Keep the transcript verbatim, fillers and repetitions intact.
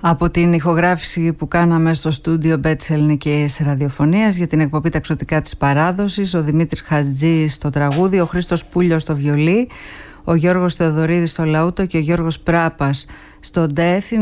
Από την ηχογράφηση που κάναμε στο στούντιο Μπέ της Ελληνικής Ραδιοφωνίας για την εκπομπή Ταξωτικά της Παράδοσης, ο Δημήτρης Χατζής στο τραγούδι, ο Χρήστος Πούλιος στο βιολί, ο Γιώργος Θεοδωρίδης στο λαούτο και ο Γιώργος Πράπας στο ντέφι.